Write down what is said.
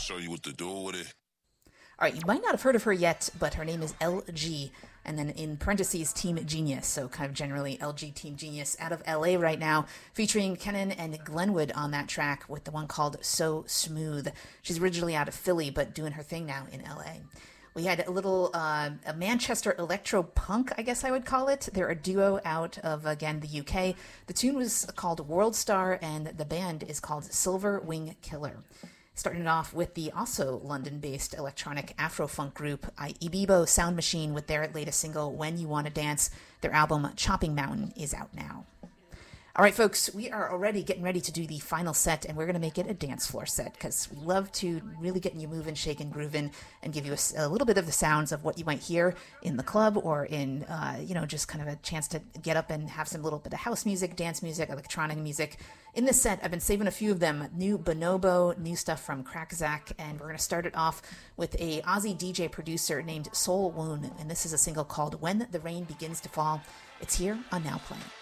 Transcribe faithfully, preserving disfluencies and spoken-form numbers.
show you what to do with it. All right, you might not have heard of her yet, but her name is L G, and then in parentheses, Team Genius, so kind of generally L G Team Genius, out of L A right now, featuring Kenan and Glenwood on that track with the one called So Smooth. She's originally out of Philly, but doing her thing now in L A. We had a little uh, a Manchester electro-punk, I guess I would call it. They're a duo out of, again, the U K. The tune was called World Star, and the band is called Silver Wing Killer. Starting it off with the also London-based electronic Afro-funk group Ibibo Sound Machine with their latest single, When You Wanna Dance. Their album, Chopping Mountain, is out now. All right, folks, we are already getting ready to do the final set, and we're going to make it a dance floor set because we love to really get you moving, shaking, grooving, and give you a, a little bit of the sounds of what you might hear in the club or in, uh, you know, just kind of a chance to get up and have some little bit of house music, dance music, electronic music. In this set, I've been saving a few of them. New Bonobo, new stuff from Crackzack, and we're going to start it off with a Aussie D J producer named Soul Woon, and this is a single called When the Rain Begins to Fall. It's here on Now Playing.